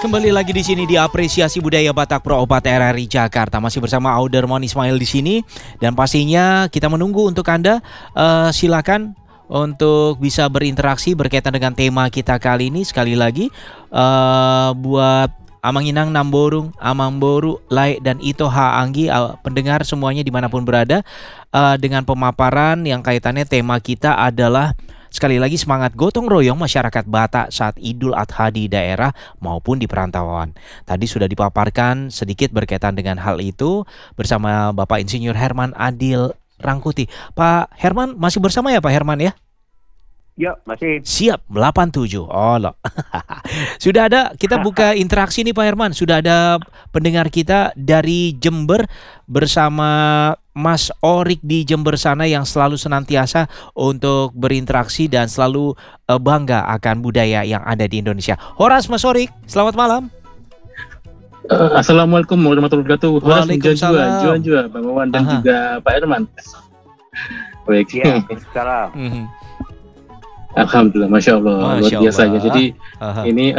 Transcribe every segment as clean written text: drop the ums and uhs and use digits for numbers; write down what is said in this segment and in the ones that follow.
kembali lagi di sini di Apresiasi Budaya Batak Pro Opat RRI Jakarta. Masih bersama Auderman Ismail di sini dan pastinya kita menunggu untuk Anda. Silakan untuk bisa berinteraksi berkaitan dengan tema kita kali ini. Sekali lagi buat Amanginang Namborung, Amamboru, Lai dan Ito Haanggi, pendengar semuanya dimanapun berada, dengan pemaparan yang kaitannya tema kita adalah sekali lagi semangat gotong royong masyarakat Batak saat Idul Adha di daerah maupun di perantauan. Tadi sudah dipaparkan sedikit berkaitan dengan hal itu bersama Bapak Insinyur Herman Adil Rangkuti. Pak Herman masih bersama ya Pak Herman ya? Ya, masih. Siap, 87. Oh loh. Sudah ada, kita buka interaksi nih Pak Herman. Sudah ada pendengar kita dari Jember bersama Mas Orik di Jember sana yang selalu senantiasa untuk berinteraksi dan selalu bangga akan budaya yang ada di Indonesia. Horas Mas Orik, selamat malam. Assalamualaikum warahmatullahi wabarakatuh. Waalaikumsalam. Juan juga Bang Wawan dan juga Pak Herman. Baik. Ya, salam. Alhamdulillah, Masya Allah, luar biasa ya. Jadi ini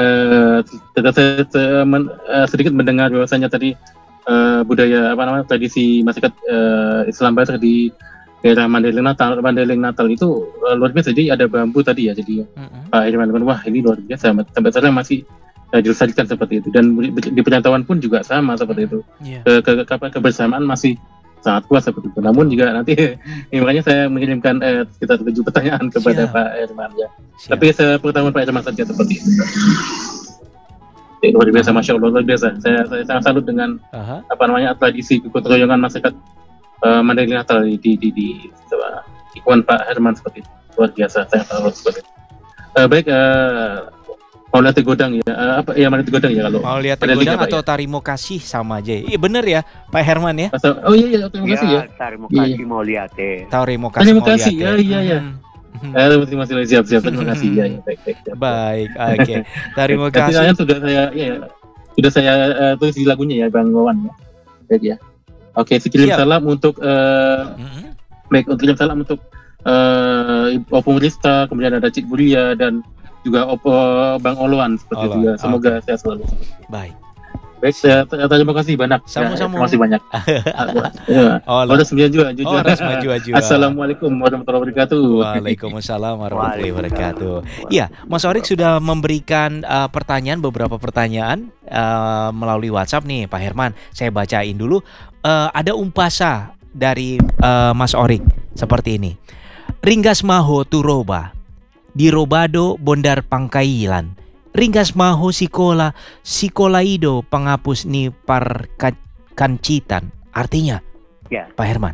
sedikit mendengar bahwasanya tadi budaya tradisi masyarakat Islam Batak di daerah Mandailing Natal itu luar biasa. Jadi ada bambu tadi ya. Jadi Pak Herman, wah ini luar biasa. Sampai sekarang masih dilestarikan seperti itu, dan di perantauan pun juga sama seperti itu. Kebersamaan masih sangat kuat seperti itu. Namun juga nanti makanya saya mengirimkan sekitar 7 pertanyaan kepada Pak Herman ya. Tapi pertanyaan Pak Herman saja seperti itu. Luar biasa, Masya Allah, luar biasa. Saya sangat salut dengan tradisi kegotong-royongan masyarakat Mandailing Natal di ikuan Pak Herman seperti itu. Luar biasa, saya salut seperti itu. Baik, mau lihat godang ya, mana godang ya kalau mau lihat godang atau tarimo kasih sama aja. Iya bener ya Pak Herman ya. Oh iya tarimo kasih ya. Tarimo kasih mau lihat Tarimo kasih ya. Iya. Terima kasih, siap. Terima kasih ya. Baik, oke. Tarimo kasih. Sudah saya tulis di lagunya ya Bang Wawan ya. Baik ya. Oke, kirim salam untuk kirim salam untuk Opung Rista, kemudian ada Cik Buria dan juga Bang Oloan seperti itu ya. Semoga sehat selalu. Baik, terima kasih banyak. Sama-sama. Terima kasih banyak. Horas juga. Assalamualaikum warahmatullahi wabarakatuh. Waalaikumsalam warahmatullahi wabarakatuh. Iya, Mas Orik sudah memberikan beberapa pertanyaan melalui WhatsApp nih Pak Herman. Saya bacain dulu. Ada umpasa dari Mas Orik seperti ini. Ringgas maho turoba di Robado Bondar Pangkailan. Ringgas maho sikolaido penghapus ni kancitan. Artinya, Pak Herman.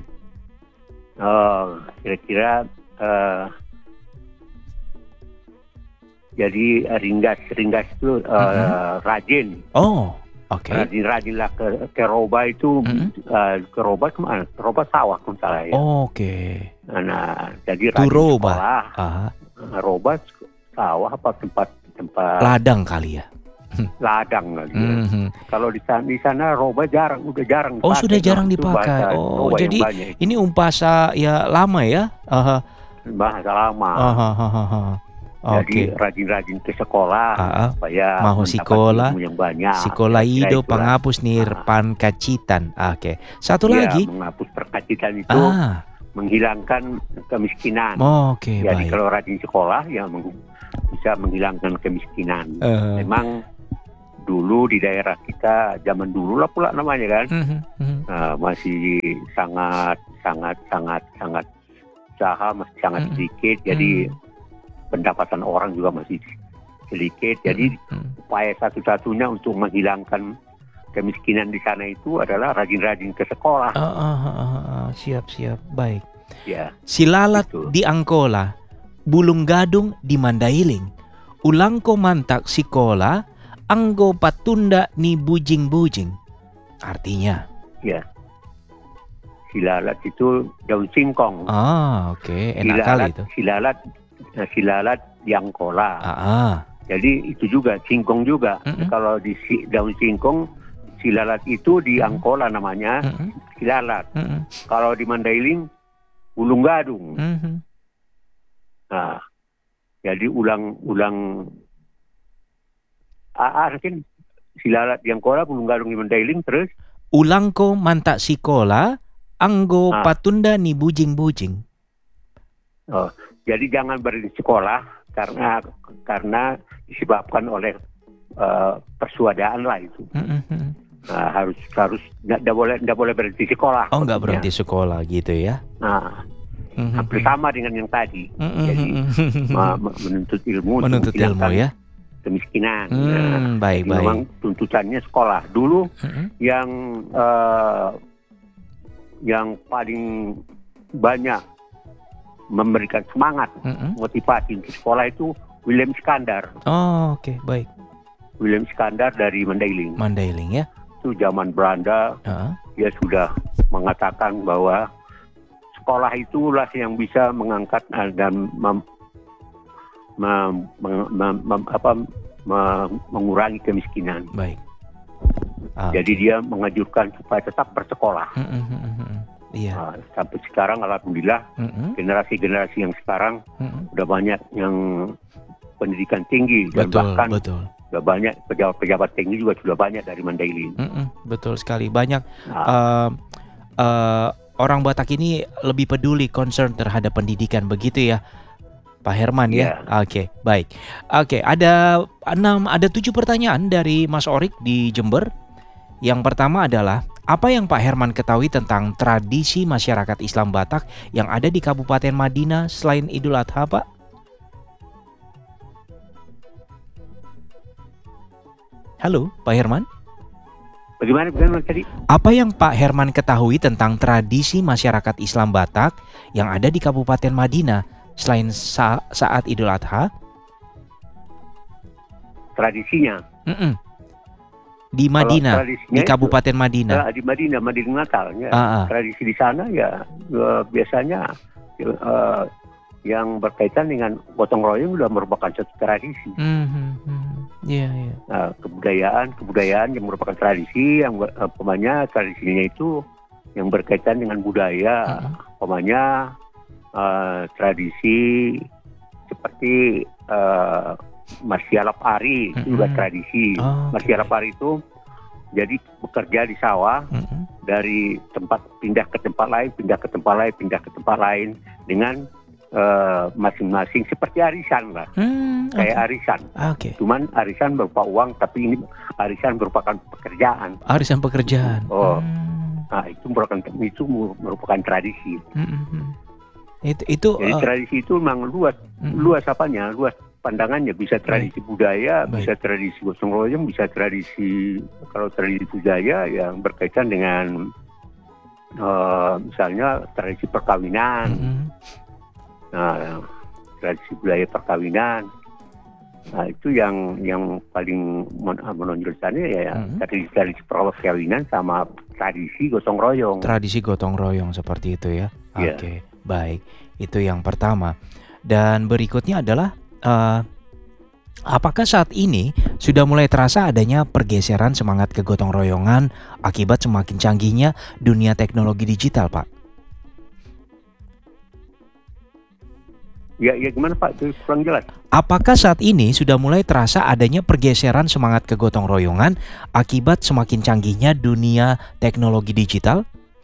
Kira-kira jadi ringgas itu rajin. Oh, oke. Rajinlah ke Roba itu ke Roba kemana? Roba sawah kalau salah ya. Oke. Nah, jadi rajin sekolah. Roba sawah apa tempat ladang kali ya. Ladang kali ya. Kalau di sana Roba udah jarang dipakai. Oh, sudah jarang dipakai. Oh, jadi ini umpasa ya lama ya. Bahasa lama. Jadi rajin-rajin ke sekolah supaya mau sekolah yang banyak. Sekolah ido penghapus nirpan kacitan. Oke. Satu lagi. Menghapus perkacitan itu menghilangkan kemiskinan. Oke, jadi baik. Kalau rajin sekolah ya bisa menghilangkan kemiskinan. Memang dulu di daerah kita zaman dulu lah pula namanya kan, masih sangat usaha masih sangat sedikit. Jadi pendapatan orang juga masih sedikit. Jadi upaya satu-satunya untuk menghilangkan kemiskinan di sana itu adalah rajin-rajin ke sekolah. Siap. Baik. Ya. Silalat Gitu. di Angkola, Bulung Gadung di Mandailing, Ulangko mantak sikola, Anggo patunda ni bujing-bujing. Artinya? Ya. Silalat itu daun singkong. Oke. Enak kali itu. Silalat di Angkola. Jadi itu juga singkong juga. Kalau di daun singkong, silalat itu di Angkola namanya silalat. Kalau di Mandailing Bulung Gadung. Nah, jadi ulang mungkin silalat yang kola bulunggalung di Mandailing terus ulangko mantak sikola anggo patunda ni bujing-bujing. Oh, jadi jangan berhenti sekolah karena disebabkan oleh persuadaan lah itu. Harus nggak boleh berhenti sekolah. Oh, nggak berhenti sekolah gitu ya? Hampir sama dengan yang tadi. Jadi menuntut ilmu ya. Kemiskinan. Baik. Memang tuntutannya sekolah. Dulu yang paling banyak memberikan semangat, motivasi untuk sekolah itu William Iskandar. Oh, oke, baik. William Iskandar dari Mandailing ya. Itu zaman Belanda. Dia sudah mengatakan bahwa sekolah itulah yang bisa mengangkat dan mengurangi kemiskinan. Baik. Jadi dia menganjurkan supaya tetap bersekolah. Iya. Sampai sekarang alhamdulillah generasi-generasi yang sekarang udah banyak yang pendidikan tinggi dan bahkan udah banyak pejabat-pejabat tinggi juga sudah banyak dari Mandailing. Betul sekali, banyak orang Batak ini lebih peduli, concern terhadap pendidikan, begitu ya Pak Herman ya. Oke, baik. Oke, ada 7 pertanyaan dari Mas Orik di Jember. Yang pertama adalah, apa yang Pak Herman ketahui tentang tradisi masyarakat Islam Batak yang ada di Kabupaten Madinah selain Idul Adha, Pak? Halo, Pak Herman? Bagaimana tadi? Apa yang Pak Herman ketahui tentang tradisi masyarakat Islam Batak yang ada di Kabupaten Madinah selain saat Idul Adha? Tradisinya? Di Madinah, di Kabupaten Madinah. Di Madinah Natal. Ya. Tradisi di sana ya biasanya yang berkaitan dengan gotong royong sudah merupakan satu tradisi. Kebudayaan yang merupakan tradisi yang tradisinya itu yang berkaitan dengan budaya. Tradisi seperti Marsialap Ari itu juga tradisi. Marsialap Ari itu jadi bekerja di sawah dari tempat pindah ke tempat lain dengan masing-masing seperti arisan lah, kayak arisan. Cuman arisan berupa uang, tapi ini arisan merupakan pekerjaan. Arisan pekerjaan. Itu merupakan tradisi. Itu jadi tradisi itu memang luas pandangannya, bisa tradisi budaya, bisa tradisi gotong royong, bisa tradisi budaya yang berkaitan dengan misalnya tradisi perkawinan. Tradisi budaya perkawinan. Itu yang paling menonjolkannya ya tradisi perkawinan sama tradisi gotong royong. Tradisi gotong royong seperti itu ya. Oke, baik. Itu yang pertama. Dan berikutnya adalah apakah saat ini sudah mulai terasa adanya pergeseran semangat kegotong royongan akibat semakin canggihnya dunia teknologi digital, Pak? Ya gimana Pak? Itu kurang jelas. Apakah saat ini sudah mulai terasa adanya pergeseran semangat kegotong royongan akibat semakin canggihnya dunia teknologi digital?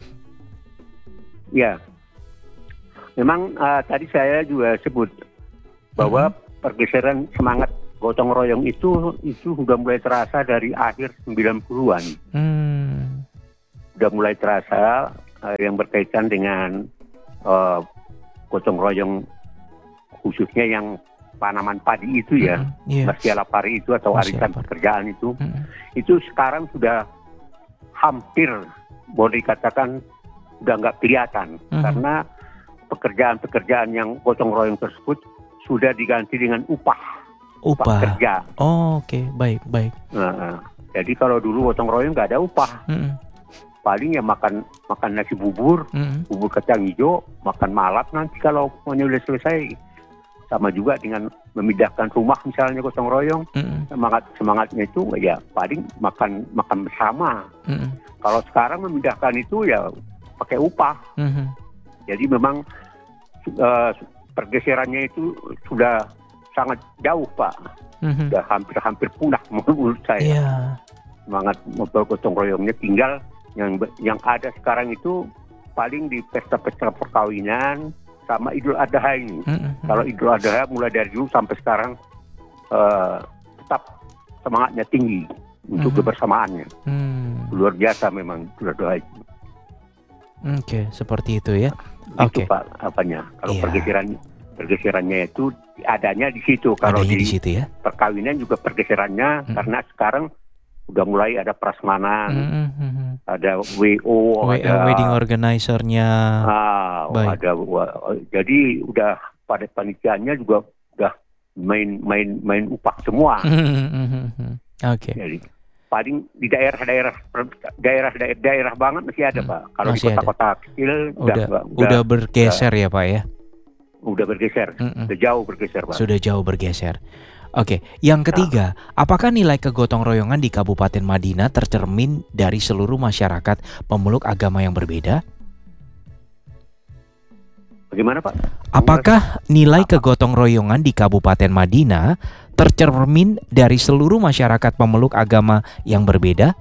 Ya, memang tadi saya juga sebut bahwa pergeseran semangat gotong royong itu sudah mulai terasa dari akhir 90-an. Sudah mulai terasa yang berkaitan dengan gotong royong, khususnya yang tanaman padi itu ya, Marsialap Ari itu atau arisan pekerjaan itu sekarang sudah hampir boleh dikatakan sudah nggak kelihatan karena pekerjaan-pekerjaan yang gotong royong tersebut sudah diganti dengan upah kerja. Oke, baik. Jadi kalau dulu gotong royong nggak ada upah, paling ya makan nasi bubur kacang hijau, makan malap nanti kalau semuanya udah selesai. Sama juga dengan memindahkan rumah misalnya gotong royong, semangatnya itu ya paling makan bersama. Kalau sekarang memindahkan itu ya pakai upah. Jadi memang pergeserannya itu sudah sangat jauh Pak, sudah hampir punah menurut saya. semangat gotong royongnya. Tinggal yang ada sekarang itu paling di pesta-pesta perkawinan sama Idul Adha ini. Kalau Idul Adha mulai dari dulu sampai sekarang tetap semangatnya tinggi untuk kebersamaannya. Luar biasa memang Idul Adha itu. Oke, seperti itu ya. Itu Pak apanya. Kalau pergeserannya itu adanya di situ. Kalau adanya di situ ya. Perkawinan juga pergeserannya karena sekarang udah mulai ada prasmanan, ada WO, ada wedding organizer-nya. Ada, jadi udah pada panitianya juga udah main upah semua. Oke. Jadi paling di daerah banget masih ada Pak. Kalau di kota-kota kecil udah bergeser ya Pak ya. Udah bergeser, udah jauh bergeser Pak. Sudah jauh bergeser. Oke, yang ketiga, apakah nilai kegotong royongan di Kabupaten Madinah tercermin dari seluruh masyarakat pemeluk agama yang berbeda? Bagaimana Pak? Apakah nilai kegotong royongan di Kabupaten Madinah tercermin dari seluruh masyarakat pemeluk agama yang berbeda?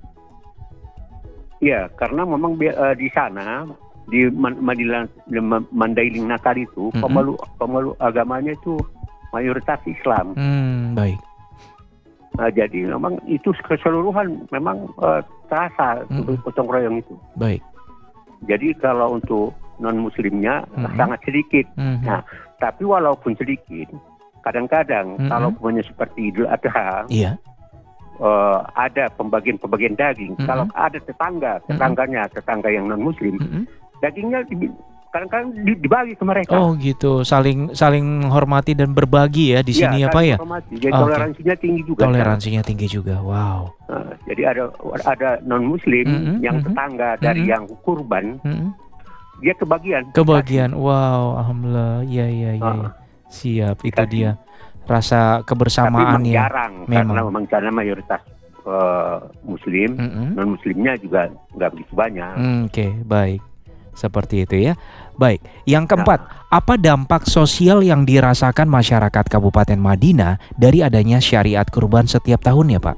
Ya, karena memang di sana di Mandailing Natal itu pemeluk agamanya itu mayoritas Islam. Baik. Nah, jadi memang itu keseluruhan memang terasa gotong royong itu. Baik. Jadi kalau untuk non-muslimnya sangat sedikit. Nah, tapi walaupun sedikit, kadang-kadang kalau punya seperti Idul Adha, ada pembagian daging. Kalau ada tetangga yang non-muslim, dagingnya kadang-kadang dibagi ke mereka. Oh gitu, saling hormati dan berbagi ya di sini ya Pak ya. Jadi toleransinya tinggi juga. Toleransinya tinggi juga, wow. Jadi ada non Muslim yang tetangga dari yang kurban, dia kebagian. Wow, alhamdulillah, iya. Siap, itu dia rasa kebersamaan. Tapi jarang, karena memang karena mayoritas Muslim, non Muslimnya juga nggak begitu banyak. Oke, baik. Seperti itu ya. Baik, yang keempat, apa dampak sosial yang dirasakan masyarakat Kabupaten Madinah dari adanya syariat kurban setiap tahun ya Pak?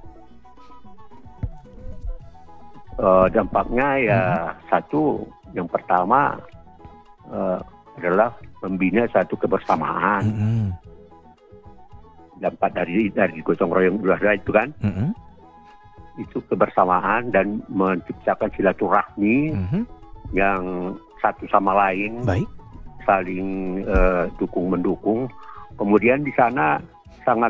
Dampaknya ya satu, yang pertama adalah membina satu kebersamaan. Dampak dari gotong royong Idul Adha itu kan, itu kebersamaan dan menciptakan silaturahmi yang satu sama lain. Baik. Saling dukung mendukung. Kemudian di sana sangat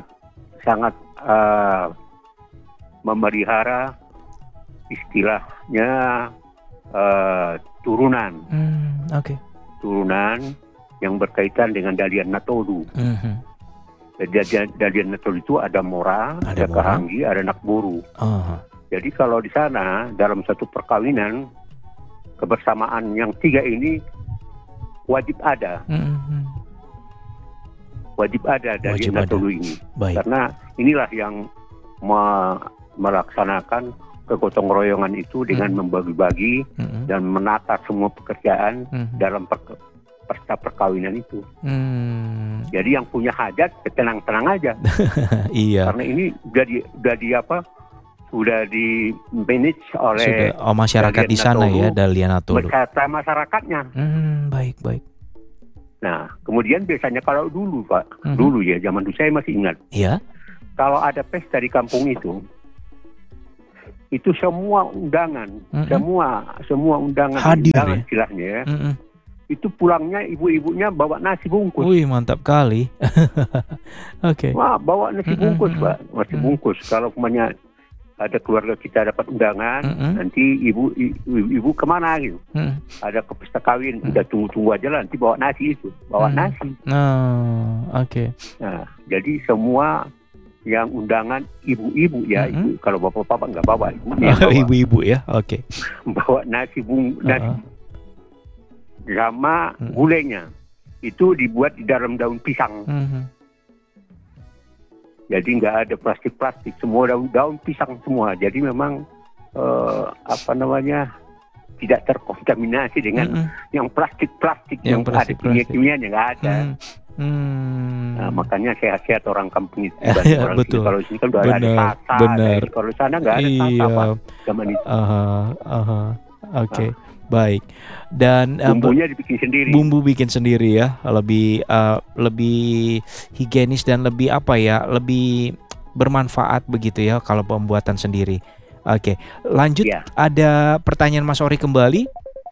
memelihara istilahnya turunan. Turunan yang berkaitan dengan Dalian Natolu. Dalian Natolu itu ada Mora, ada Karangi, ada Nakburu. Jadi kalau di sana dalam satu perkawinan, kebersamaan yang tiga ini wajib ada. Wajib ada dari Natolu ini. Baik. Karena inilah yang melaksanakan kegotong royongan itu dengan membagi-bagi dan menata semua pekerjaan dalam pesta perkawinan itu. Jadi yang punya hajat tenang-tenang aja. Iya. Karena ini sudah di manage oleh masyarakat di sana ya, Dalian Natolu. Beserta masyarakatnya. Baik. Nah, kemudian biasanya kalau dulu Pak, dulu ya, zaman dulu saya masih ingat. Iya. Kalau ada pesta di kampung itu semua undangan, semua undangan hadir undangan istilahnya ya. Itu pulangnya ibu-ibunya bawa nasi bungkus. Wih, mantap kali. Oke. Wah, bawa nasi bungkus Pak, nasi bungkus. Kalau umpamanya ada keluarga kita dapat undangan, nanti ibu kemana gitu? Ada ke pesta kawin, udah tunggu aja lah, nanti bawa nasi itu, nasi. Oke. Nah, jadi semua yang undangan ibu-ibu ya, ibu. Kalau bapak-bapak nggak bawa, ibu-ibu ya, oke. Bawa nasi sama gulainya itu dibuat di dalam daun pisang. Jadi nggak ada plastik, semua daun pisang semua. Jadi memang tidak terkontaminasi dengan yang plastik yang ada kimia-kimianya, nggak ada. Nah, makanya sehat-sehat orang kampung itu. Orang betul. Kalau sini kan udah ada tata. Benar. Kalau sana nggak ada tata Pak, zaman itu. Oke. Baik. Dan bumbunya dibikin sendiri. Bumbu bikin sendiri ya, lebih higienis dan lebih lebih bermanfaat begitu ya kalau pembuatan sendiri. Oke, lanjut. Ada pertanyaan Mas Ori kembali.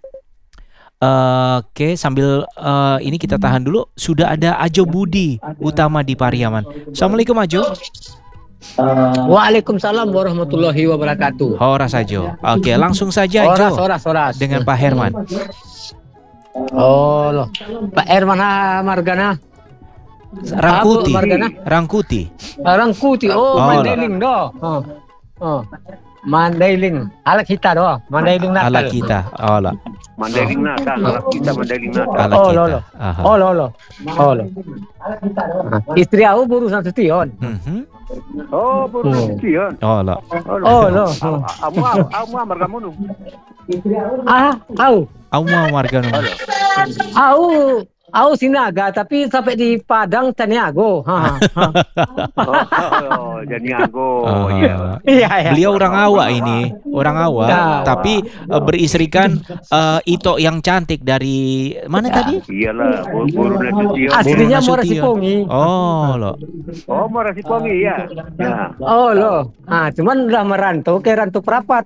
Oke, sambil ini kita tahan dulu. Sudah ada Ajo Budi Utama di Pariaman. Assalamualaikum Ajo. Waalaikumsalam warahmatullahi wabarakatuh. Horas Ajo. Oke, langsung saja Ajo. Horas. Dengan Pak Herman. Oh loh, Pak Herman Margana. Rangkuti. Oh, Mandailing doh. Mandailing. Alak kita doh. Mandailing Natal. Alak kita. Oh lah. Mandailing Natal. Alak kita Mandailing Natal. Oh lo. Istri aku baru Nasution. Oh, baru Nasution. Oh lo. Amu margamu. Aku Margano. Aku Sinaga tapi sampai di Padang Taniago. Taniago. Iya. Beliau orang Awak tapi beristrikan Ito yang cantik dari mana tadi? Iyalah, Buru Nasution. Aslinya Morasipongi. Oh lo. Oh, Morasipongi ya. Oh lo. Cuman udah merantau ke Rantau Prapat.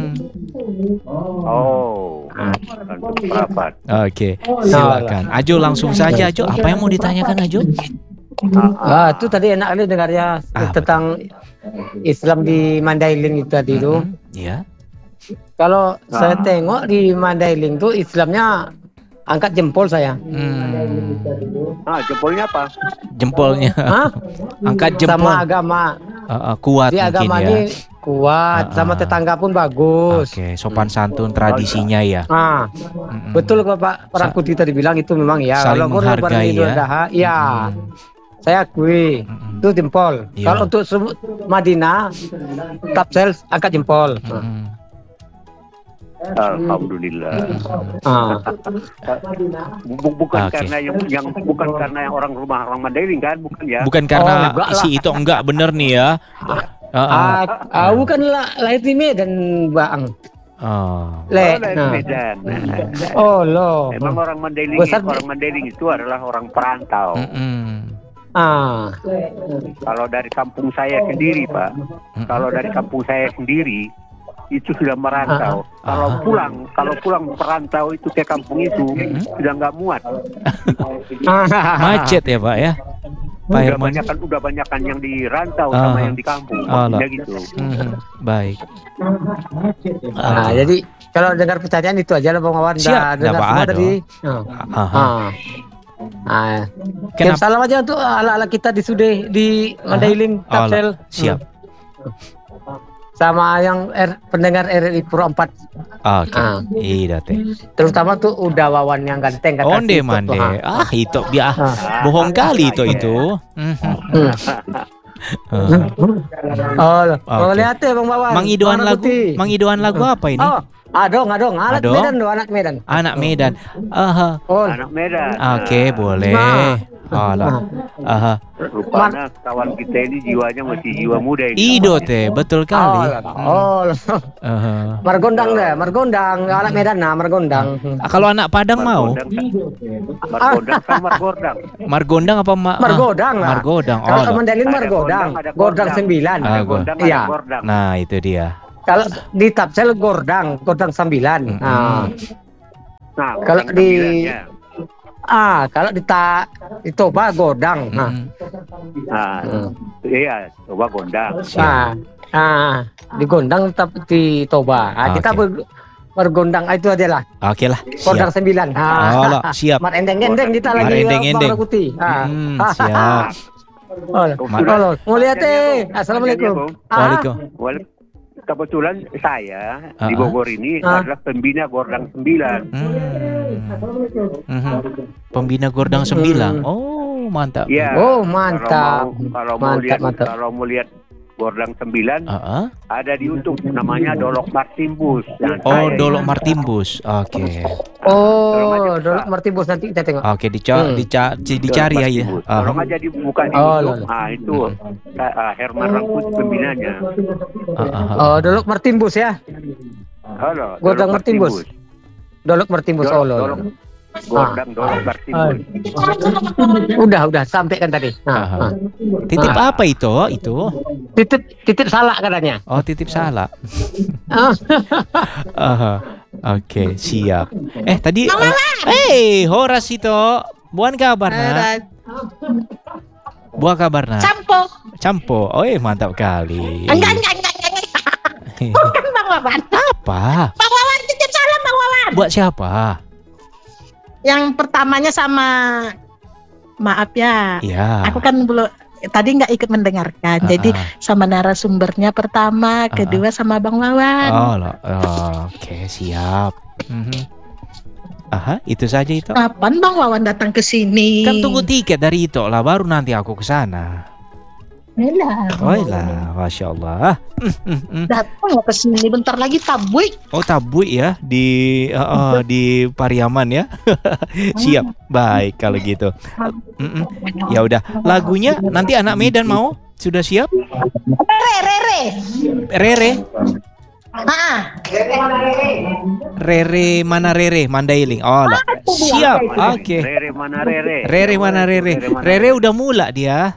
Rantau Prapat. Oke, silakan. Ajo langsung saja Ajo. Apa yang mau ditanyakan Ajo? Itu tadi enak kali dengarnya tentang Islam di Mandailing itu tadi itu. Iya. Kalau saya tengok di Mandailing tuh Islamnya angkat jempol saya. Jempolnya apa? Jempolnya. Angkat jempol. Sama agama. Kuat di mungkin agama ya. Ini kuat, sama tetangga pun bagus. Oke, sopan santun tradisinya ya. Betul kok Pak Rangkuti tadi bilang itu memang ya. Saling menghargai ya. Saya akui itu jempol. Kalau untuk Madinah, Tapsel angkat jempol. Alhamdulillah. Bukan karena bukan karena yang orang Mandailing kan, bukan ya? Bukan karena isi itu enggak bener nih ya. Aku kan lahir di Medan, Bang. Medan. Loh. Emang orang Mandailing itu adalah orang perantau. Kalau dari kampung saya sendiri, Pak. Kalau dari kampung saya sendiri itu sudah merantau. Kalau pulang perantau itu ke kampung itu sudah nggak muat. Macet ya Pak ya. Udah banyakan yang di rantau sama yang di kampung. Gitu. Baik. Jadi kalau dengar pertanyaan itu aja lah Bang Wawan. Siap, dengar semua tadi. Salam aja untuk ala-ala kita di Mandailing Tapsel. Siap. Sama yang pendengar RRI Pro 4. Iya teh. Terutama tuh udah Wawan yang ganteng kata Onde mande. Itu biar bohong kali itu. Lihat ya Bang Wawan. Mangidoan lagu apa ini? Adong. Anak Medan. Anak Medan. Oke, boleh. Rupanya kawan kita ini jiwanya masih jiwa muda ini. Ido teh, betul kali. Margondang, anak Medan Margondang. Kalau anak Padang mau? Margondang apa Margodang lah. Margodang. Kalau Mandailing Margodang. Gordang 9. Iya. Nah, itu dia. Kalau di Tapsel Gordang 9. Kalau di kalau di Toba Godang. Iya, Toba Gondang. Di Gondang tetap di Toba. Kita bergondang itu aja lah. Oke lah. Godang 9. Siap. Mar endeng-endeng kita lagi endeng-endeng. Siap. Mau lihat Assalamualaikum. Waalaikumsalam. Kebetulan saya di Bogor ini adalah pembina Gordang 9. Pembina Gordang 9. Oh, mantap. Ya, mantap. Kalau mau lihat Gordang 9 ada di YouTube namanya Dolok Martimbus. Dolok Martimbus. Oke. Dolok Martimbus nanti kita tengok. Oke, dicari ya. Kalau aja dibuka di YouTube. Itu Herman Rangkut pembinanya. Dolok Martimbus ya. Halo. Gordang Martimbus. Dolok Martimbus. Gordang Dolok Martimbus. Udah sampaikan tadi. Titip apa itu? Titip salak katanya. Oh, titip salak. Oke, siap. Tadi Horas itu. Buan kabarna. Buah kabarna. Campo. Mantap kali. Enggak. Bukan Bang Wawan. Apa? Bang Wawan titip salam Bang Wawan. Buat siapa? Yang pertamanya sama, maaf ya. Iya. Aku kan belum tadi nggak ikut mendengarkan. Jadi sama narasumbernya pertama, kedua sama Bang Wawan. Oke, siap. Itu saja itu. Kapan Bang Wawan datang ke sini? Kan tunggu tiket dari itu lah, baru nanti aku ke sana. Lah, Masya Allah. Datang ke sini bentar lagi Tabui. Tabui ya di Pariaman ya. Siap, baik kalau gitu. Ya udah, lagunya nanti anak Medan mau? Sudah siap? Rere. Rere mana Rere Mandailing. Siap. Oke. Rere mana Rere. Rere mana Rere. Rere udah mula dia.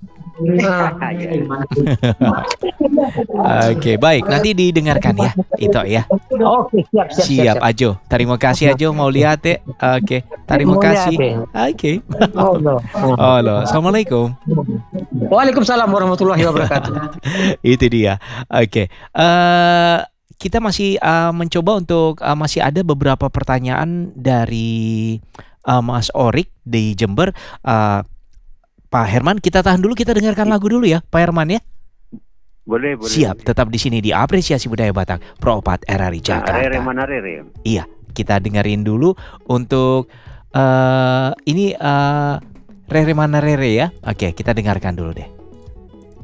Oke, baik. Nanti didengarkan ya. Itu ya. Oke, siap. Ajo. Terima kasih Ajo mau lihat ya. Oke. Terima kasih. Oke. Halo. Assalamualaikum. Waalaikumsalam warahmatullahi wabarakatuh. Itu dia. Oke. Kita masih mencoba untuk masih ada beberapa pertanyaan dari Mas Orik di Jember. Pak Herman, kita tahan dulu, kita dengarkan lagu dulu ya, Pak Herman ya. Boleh. Siap, tetap di sini di Apresiasi Budaya Batak Pro 4 RRI Jakarta. Rere mana Rere? Iya, kita dengerin dulu untuk ini Rere mana Rere ya. Oke, kita dengarkan dulu deh.